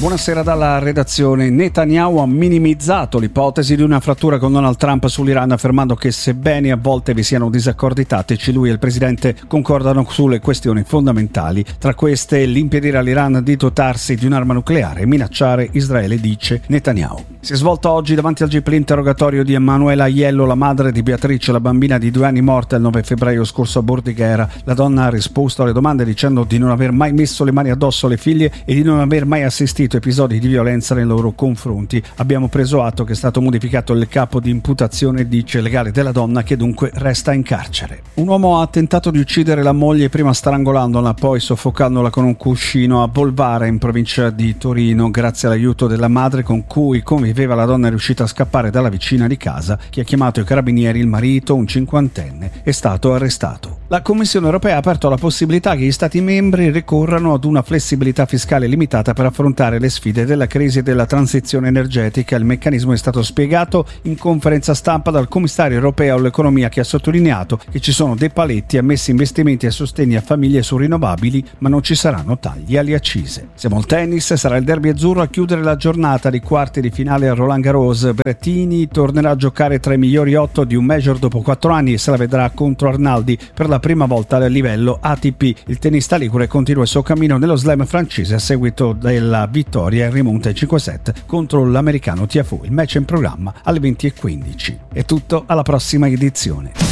Buonasera dalla redazione. Netanyahu ha minimizzato l'ipotesi di una frattura con Donald Trump sull'Iran, affermando che sebbene a volte vi siano disaccordi tattici, lui e il presidente concordano sulle questioni fondamentali. Tra queste, l'impedire all'Iran di dotarsi di un'arma nucleare e minacciare Israele, dice Netanyahu. Si è svolto oggi davanti al GIP l'interrogatorio di Emanuela Aiello, la madre di Beatrice, la bambina di 2 anni morta il 9 febbraio scorso a Bordighera. La donna ha risposto alle domande dicendo di non aver mai messo le mani addosso alle figlie e di non aver mai assistito episodi di violenza nei loro confronti. Abbiamo preso atto che è stato modificato il capo di imputazione, dice il legale della donna, che dunque resta in carcere. Un uomo ha tentato di uccidere la moglie, prima strangolandola, poi soffocandola con un cuscino a Bolvara, in provincia di Torino. Grazie all'aiuto della madre con cui conviveva, la donna è riuscita a scappare dalla vicina di casa, che ha chiamato i carabinieri. Il marito, un 50enne, è stato arrestato. La Commissione europea ha aperto la possibilità che gli Stati membri ricorrano ad una flessibilità fiscale limitata per affrontare le sfide della crisi e della transizione energetica. Il meccanismo è stato spiegato in conferenza stampa dal commissario europeo all'economia, che ha sottolineato che ci sono dei paletti ammessi investimenti e sostegni a famiglie su rinnovabili, ma non ci saranno tagli alle accise. Siamo al tennis, sarà il derby azzurro a chiudere la giornata di quarti di finale a Roland Garros. Berrettini tornerà a giocare tra i migliori 8 di un major dopo 4 anni e se la vedrà contro Arnaldi per la prima volta a livello ATP. Il tennista ligure continua il suo cammino nello slam francese a seguito della vittoria in rimonta ai 5 set contro l'americano Tiafoe. Il match è in programma alle 20:15. È tutto, alla prossima edizione.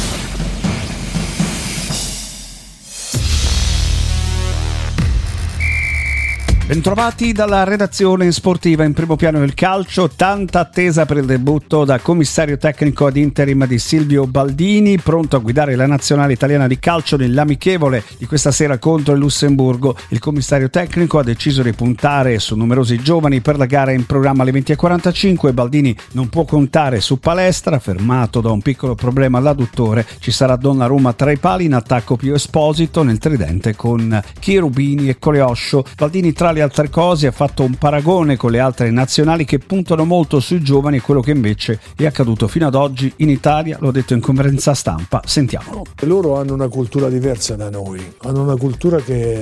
Bentrovati dalla redazione sportiva. In primo piano il calcio, tanta attesa per il debutto da commissario tecnico ad interim di Silvio Baldini, pronto a guidare la nazionale italiana di calcio nell'amichevole di questa sera contro il Lussemburgo. Il commissario tecnico ha deciso di puntare su numerosi giovani per la gara in programma alle 20:45. Baldini non può contare su Palestra, fermato da un piccolo problema all'adduttore. Ci sarà Donnarumma tra i pali, in attacco Pio Esposito, nel tridente con Cherubini e Coleoscio. Baldini, tra le altre cose, ha fatto un paragone con le altre nazionali che puntano molto sui giovani, quello che invece è accaduto fino ad oggi in Italia. L'ho detto in conferenza stampa, sentiamolo. Loro hanno una cultura diversa da noi, hanno una cultura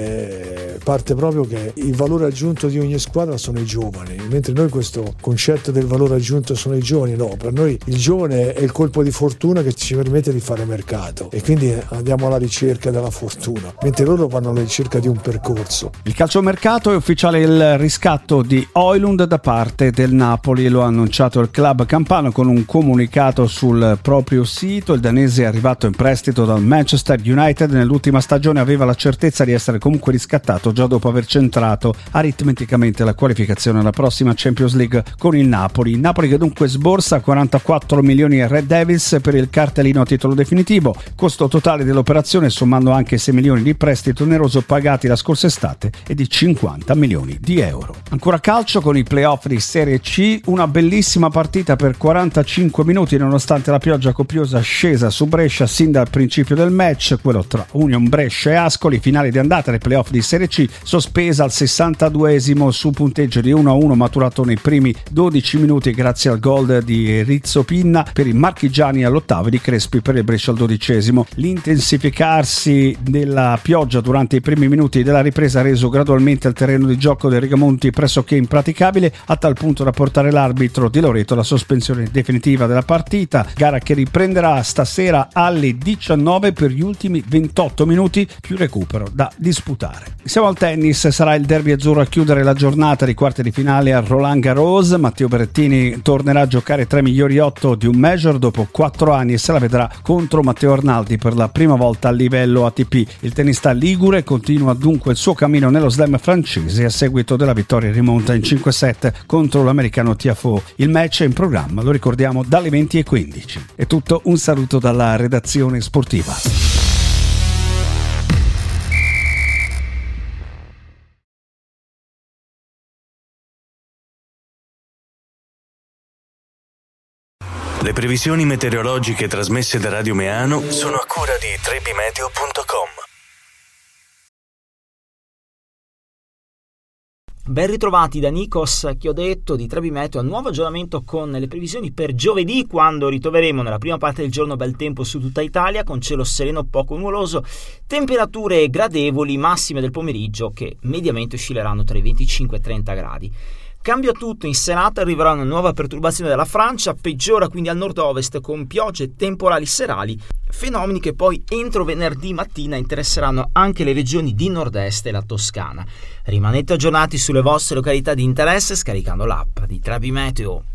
che parte proprio che il valore aggiunto di ogni squadra sono i giovani, mentre noi questo concetto del valore aggiunto sono i giovani, no, per noi il giovane è il colpo di fortuna che ci permette di fare mercato e quindi andiamo alla ricerca della fortuna, mentre loro vanno alla ricerca di un percorso. Il calciomercato è ufficiale il riscatto di Højlund da parte del Napoli, lo ha annunciato il club campano con un comunicato sul proprio sito. Il danese è arrivato in prestito dal Manchester United, nell'ultima stagione aveva la certezza di essere comunque riscattato già dopo aver centrato aritmeticamente la qualificazione alla prossima Champions League con il Napoli. Il Napoli che dunque sborsa 44 milioni ai Red Devils per il cartellino a titolo definitivo, costo totale dell'operazione sommando anche 6 milioni di prestito oneroso pagati la scorsa estate e di 50 milioni di euro. Ancora calcio con i playoff di Serie C, una bellissima partita per 45 minuti nonostante la pioggia copiosa scesa su Brescia sin dal principio del match, quello tra Union Brescia e Ascoli. Finale di andata dei playoff di Serie C, sospesa al 62esimo su punteggio di 1-1 maturato nei primi 12 minuti grazie al gol di Rizzo Pinna per i marchigiani all'8º e di Crespi per il Brescia al 12esimo. L'intensificarsi della pioggia durante i primi minuti della ripresa ha reso gradualmente il terreno di gioco dei Rigamonti pressoché impraticabile, a tal punto da portare l'arbitro Di Loreto alla sospensione definitiva della partita. Gara che riprenderà stasera alle 19 per gli ultimi 28 minuti, più recupero da disputare. Siamo al tennis, sarà il derby azzurro a chiudere la giornata di quarti di finale a Roland Garros. Matteo Berrettini tornerà a giocare tra i migliori 8 di un major dopo 4 anni e se la vedrà contro Matteo Arnaldi per la prima volta a livello ATP. Il tennista ligure continua dunque il suo cammino nello slam francese a seguito della vittoria in rimonta in 5 set contro l'americano Tiafoe. Il match è in programma, lo ricordiamo, dalle 20:15. È tutto, un saluto dalla redazione sportiva. Le previsioni meteorologiche trasmesse da Radio Meano sono a cura di trebimeteo.com. Ben ritrovati da Nikos Chiodetto di Trebi Meteo, a nuovo aggiornamento con le previsioni per giovedì, quando ritroveremo nella prima parte del giorno bel tempo su tutta Italia, con cielo sereno poco nuvoloso, temperature gradevoli, massime del pomeriggio che mediamente oscilleranno tra i 25 e i 30 gradi. Cambia tutto, in serata arriverà una nuova perturbazione dalla Francia, peggiora quindi al nord-ovest con piogge e temporali serali, fenomeni che poi entro venerdì mattina interesseranno anche le regioni di nord-est e la Toscana. Rimanete aggiornati sulle vostre località di interesse scaricando l'app di Trebi Meteo.